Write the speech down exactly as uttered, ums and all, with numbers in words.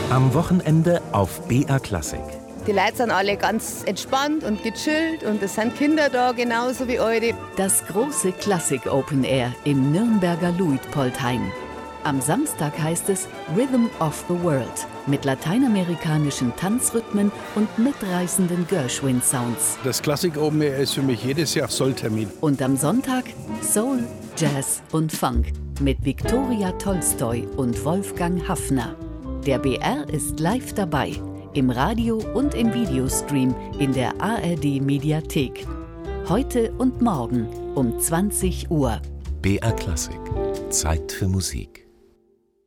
Am Wochenende auf B R Klassik. Die Leute sind alle ganz entspannt und gechillt und es sind Kinder da, genauso wie eure. Das große Klassik Open Air im Nürnberger Luitpoldhain. Am Samstag heißt es Rhythm of the World mit lateinamerikanischen Tanzrhythmen und mitreißenden Gershwin-Sounds. Das Klassik Open Air ist für mich jedes Jahr Solltermin. Und am Sonntag Soul, Jazz und Funk mit Viktoria Tolstoi und Wolfgang Haffner. Der B R ist live dabei, im Radio und im Videostream in der A R D-Mediathek. Heute und morgen um zwanzig Uhr. B R Klassik. Zeit für Musik.